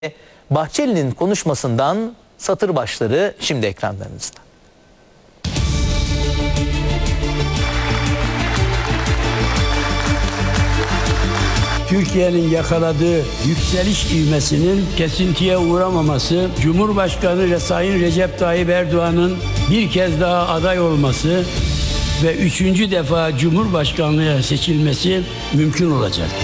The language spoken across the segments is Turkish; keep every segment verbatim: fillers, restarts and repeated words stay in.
Bahçeli'nin konuşmasından satır başları şimdi ekranlarınızda. Türkiye'nin yakaladığı yükseliş ivmesinin kesintiye uğramaması, Cumhurbaşkanı Sayın Recep Tayyip Erdoğan'ın bir kez daha aday olması ve üçüncü defa Cumhurbaşkanlığına seçilmesi mümkün olacaktır.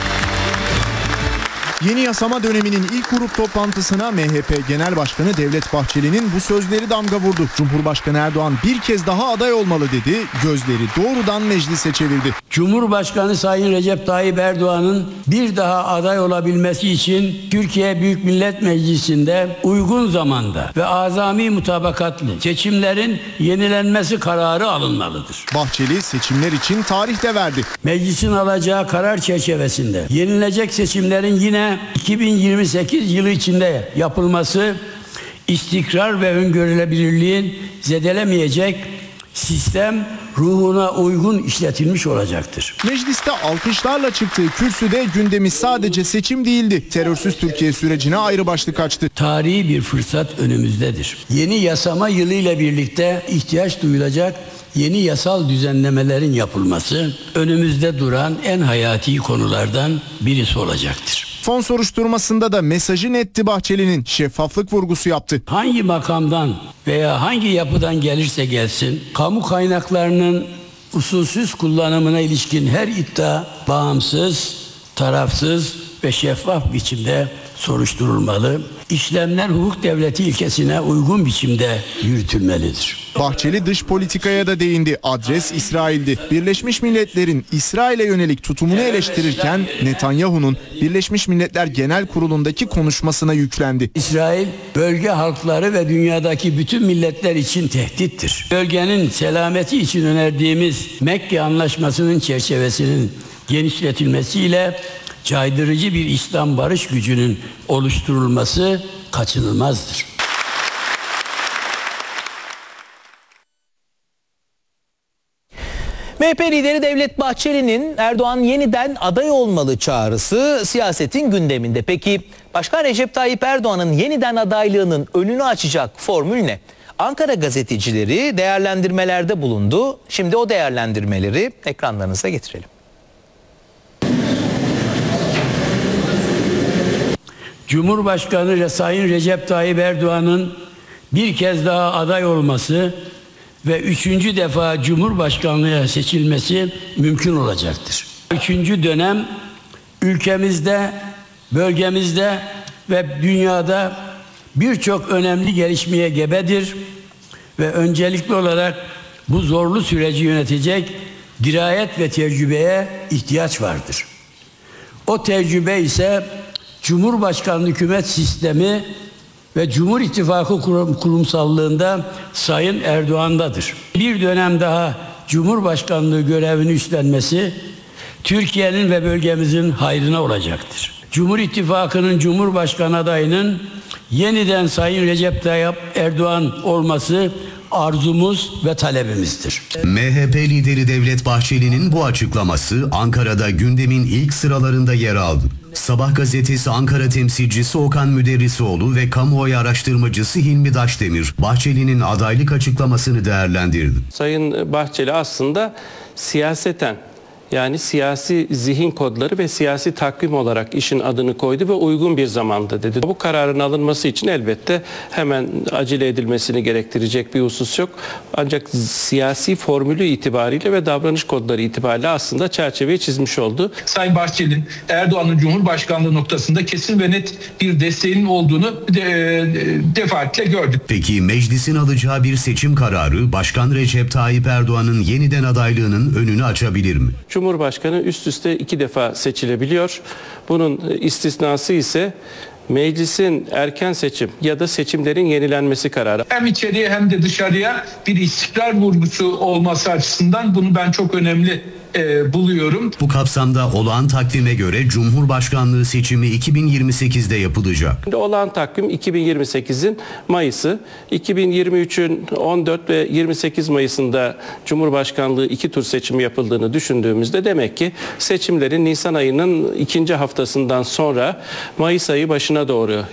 Yeni yasama döneminin ilk grup toplantısına M H P Genel Başkanı Devlet Bahçeli'nin bu sözleri damga vurdu. Cumhurbaşkanı Erdoğan bir kez daha aday olmalı dedi, gözleri doğrudan meclise çevirdi. Cumhurbaşkanı Sayın Recep Tayyip Erdoğan'ın bir daha aday olabilmesi için Türkiye Büyük Millet Meclisi'nde uygun zamanda ve azami mutabakatlı seçimlerin yenilenmesi kararı alınmalıdır. Bahçeli seçimler için tarih de verdi. Meclisin alacağı karar çerçevesinde yenilecek seçimlerin yine iki bin yirmi sekiz yılı içinde yapılması istikrar ve öngörülebilirliğin zedelemeyecek sistem ruhuna uygun işletilmiş olacaktır. Mecliste alkışlarla çıktığı kürsüde gündemi sadece seçim değildi. Terörsüz Türkiye sürecine ayrı başlık açtı. Tarihi bir fırsat önümüzdedir. Yeni yasama yılı ile birlikte ihtiyaç duyulacak yeni yasal düzenlemelerin yapılması önümüzde duran en hayati konulardan birisi olacaktır. Fon soruşturmasında da mesajı netti Bahçeli'nin, şeffaflık vurgusu yaptı. Hangi makamdan veya hangi yapıdan gelirse gelsin, kamu kaynaklarının usulsüz kullanımına ilişkin her iddia bağımsız, tarafsız ve şeffaf biçimde soruşturulmalı. İşlemler hukuk devleti ilkesine uygun biçimde yürütülmelidir. Bahçeli dış politikaya da değindi. Adres İsrail'di. Birleşmiş Milletler'in İsrail'e yönelik tutumunu eleştirirken Netanyahu'nun Birleşmiş Milletler Genel Kurulu'ndaki konuşmasına yüklendi. İsrail bölge halkları ve dünyadaki bütün milletler için tehdittir. Bölgenin selameti için önerdiğimiz Mekke Anlaşması'nın çerçevesinin genişletilmesiyle caydırıcı bir İslam barış gücünün oluşturulması kaçınılmazdır. M H P lideri Devlet Bahçeli'nin Erdoğan yeniden aday olmalı çağrısı siyasetin gündeminde. Peki Başkan Recep Tayyip Erdoğan'ın yeniden adaylığının önünü açacak formül ne? Ankara gazetecileri değerlendirmelerde bulundu. Şimdi o değerlendirmeleri ekranlarınıza getirelim. Cumhurbaşkanı Sayın Recep Tayyip Erdoğan'ın bir kez daha aday olması ve üçüncü defa Cumhurbaşkanlığına seçilmesi mümkün olacaktır. Üçüncü dönem ülkemizde, bölgemizde ve dünyada birçok önemli gelişmeye gebedir ve öncelikli olarak bu zorlu süreci yönetecek dirayet ve tecrübeye ihtiyaç vardır. O tecrübe ise Cumhurbaşkanlığı hükümet sistemi ve Cumhur İttifakı kurum, kurumsallığında Sayın Erdoğan'dadır. Bir dönem daha Cumhurbaşkanlığı görevini üstlenmesi Türkiye'nin ve bölgemizin hayrına olacaktır. Cumhur İttifakı'nın Cumhurbaşkanı adayının yeniden Sayın Recep Tayyip Erdoğan olması arzumuz ve talebimizdir. M H P lideri Devlet Bahçeli'nin bu açıklaması Ankara'da gündemin ilk sıralarında yer aldı. Sabah gazetesi Ankara temsilcisi Okan Müderrisoğlu ve kamuoyu araştırmacısı Hilmi Daşdemir, Bahçeli'nin adaylık açıklamasını değerlendirdi. Sayın Bahçeli aslında siyaseten, yani siyasi zihin kodları ve siyasi takvim olarak işin adını koydu ve uygun bir zamanda dedi. Bu kararın alınması için elbette hemen acele edilmesini gerektirecek bir husus yok. Ancak siyasi formülü itibariyle ve davranış kodları itibariyle aslında çerçeveyi çizmiş oldu. Sayın Bahçeli'nin Erdoğan'ın Cumhurbaşkanlığı noktasında kesin ve net bir desteğinin olduğunu de, de, defaatle gördük. Peki meclisin alacağı bir seçim kararı Başkan Recep Tayyip Erdoğan'ın yeniden adaylığının önünü açabilir mi? Cumhurbaşkanı üst üste iki defa seçilebiliyor. Bunun istisnası ise meclisin erken seçim ya da seçimlerin yenilenmesi kararı. Hem içeriye hem de dışarıya bir istikrar vurgusu olması açısından bunu ben çok önemli e, buluyorum. Bu kapsamda olağan takvime göre Cumhurbaşkanlığı seçimi iki bin yirmi sekizde yapılacak. Şimdi olağan takvim iki bin yirmi sekizin Mayıs'ı, iki bin yirmi üçün on dört ve yirmi sekiz Mayıs'ında Cumhurbaşkanlığı iki tur seçimi yapıldığını düşündüğümüzde demek ki seçimlerin Nisan ayının ikinci haftasından sonra Mayıs ayı başına doğru